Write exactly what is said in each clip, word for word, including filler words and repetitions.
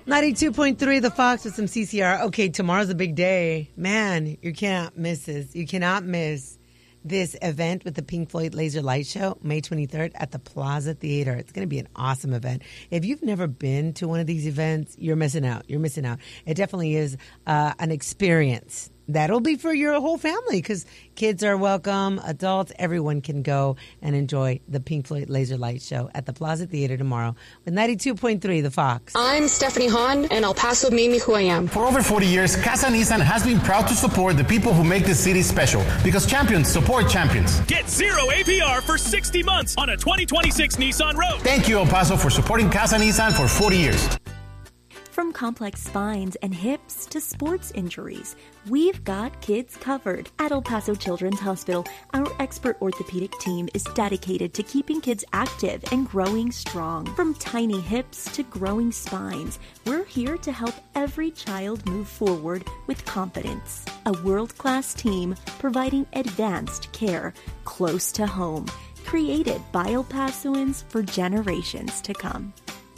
ninety-two point three The Fox with some C C R. Okay, tomorrow's a big day. Man, you can't miss this. You cannot miss this event with the Pink Floyd Laser Light Show, May twenty-third at the Plaza Theater. It's going to be an awesome event. If you've never been to one of these events, you're missing out. You're missing out. It definitely is uh, an experience. That'll be for your whole family because kids are welcome, adults, everyone can go and enjoy the Pink Floyd Laser Light Show at the Plaza Theater tomorrow with ninety-two point three The Fox. I'm Stephanie Hahn, and El Paso made me who I am. For over forty years, Casa Nissan has been proud to support the people who make this city special because champions support champions. Get zero A P R for sixty months on a twenty twenty-six Nissan Rogue. Thank you, El Paso, for supporting Casa Nissan for forty years. From complex spines and hips to sports injuries, we've got kids covered. At El Paso Children's Hospital, our expert orthopedic team is dedicated to keeping kids active and growing strong. From tiny hips to growing spines, we're here to help every child move forward with confidence. A world-class team providing advanced care close to home, created by El Pasoans for generations to come.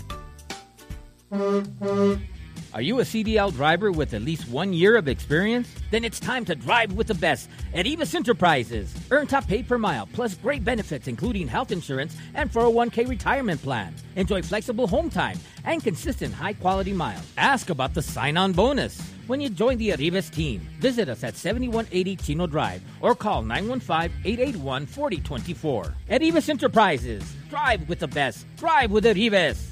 Are you a C D L driver with at least one year of experience? Then it's time to drive with the best at Evis Enterprises. Earn top pay per mile, plus great benefits including health insurance and four oh one k retirement plan. Enjoy flexible home time and consistent high-quality miles. Ask about the sign-on bonus when you join the Arribas team. Visit us at seventy-one eighty Chino Drive or call nine one five, eight eight one, four oh two four. At Evis Enterprises, drive with the best. Drive with Arribas.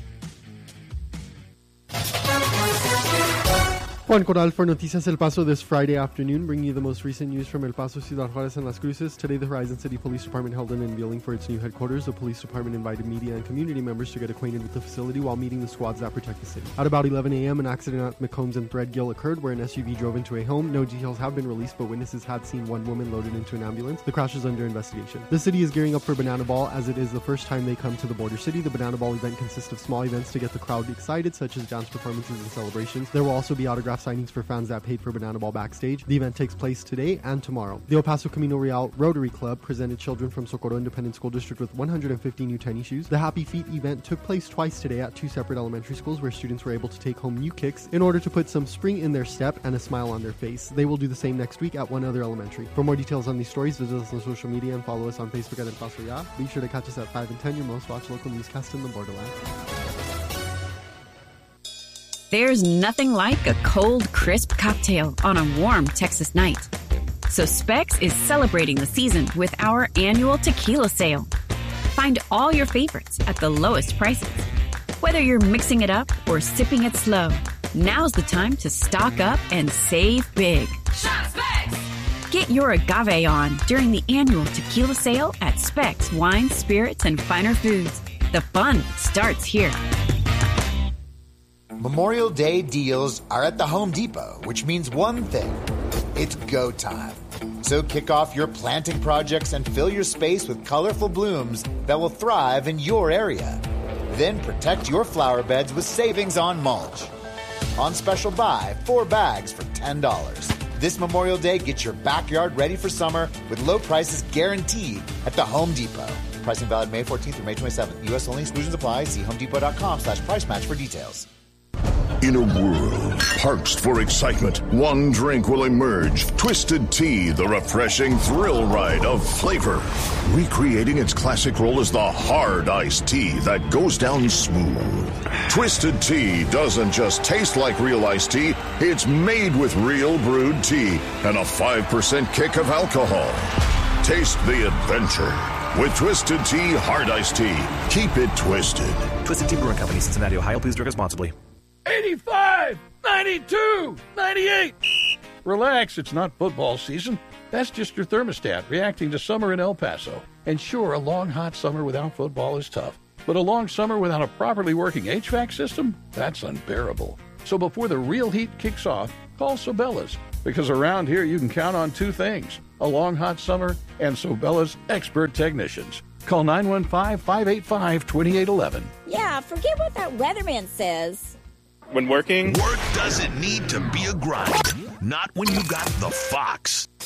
Juan Corral for Noticias El Paso this Friday afternoon, bringing you the most recent news from El Paso, Ciudad Juarez, and Las Cruces. Today, the Horizon City Police Department held an unveiling for its new headquarters. The police department invited media and community members to get acquainted with the facility while meeting the squads that protect the city. At about eleven a.m., an accident at McCombs and Threadgill occurred where an S U V drove into a home. No details have been released, but witnesses had seen one woman loaded into an ambulance. The crash is under investigation. The city is gearing up for Banana Ball as it is the first time they come to the border city. The Banana Ball event consists of small events to get the crowd excited, such as dance performances and celebrations. There will also be autograph signings for fans that paid for Banana Ball backstage. The event takes place today and tomorrow. The El Paso Camino Real Rotary Club presented children from Socorro Independent School District with one hundred fifty new tennis shoes. The Happy Feet event took place twice today at two separate elementary schools where students were able to take home new kicks in order to put some spring in their step and a smile on their face. They will do the same next week at one other elementary. For more details on these stories, visit us on social media and follow us on Facebook at El Paso Ya. Be sure to catch us at five and ten, your most watched local newscast in the borderland. There's nothing like a cold, crisp cocktail on a warm Texas night. So Specs is celebrating the season with our annual tequila sale. Find all your favorites at the lowest prices. Whether you're mixing it up or sipping it slow, now's the time to stock up and save big. Shop Specs! Get your agave on during the annual tequila sale at Specs Wine, Spirits, and Finer Foods. The fun starts here. Memorial Day deals are at the Home Depot, which means one thing. It's go time. So kick off your planting projects and fill your space with colorful blooms that will thrive in your area. Then protect your flower beds with savings on mulch. On special buy, four bags for ten dollars. This Memorial Day, get your backyard ready for summer with low prices guaranteed at the Home Depot. Pricing valid May fourteenth through May twenty-seventh. U S only, exclusions apply. See homedepot.com slash price match for details. In a world parched for excitement, one drink will emerge. Twisted Tea, the refreshing thrill ride of flavor. Recreating its classic role as the hard iced tea that goes down smooth. Twisted Tea doesn't just taste like real iced tea, it's made with real brewed tea and a five percent kick of alcohol. Taste the adventure with Twisted Tea Hard Iced Tea. Keep it twisted. Twisted Tea Brewing Company, Cincinnati, Ohio. Please drink responsibly. eighty-five, ninety-two, ninety-eight. Relax, it's not football season. That's just your thermostat reacting to summer in El Paso. And sure, a long, hot summer without football is tough. But a long summer without a properly working H V A C system? That's unbearable. So before the real heat kicks off, call Sobella's. Because around here, you can count on two things. A long, hot summer and Sobella's expert technicians. Call nine one five, five eight five, two eight one one. Yeah, forget what that weatherman says. When working, work doesn't need to be a grind. Not when you got the Fox.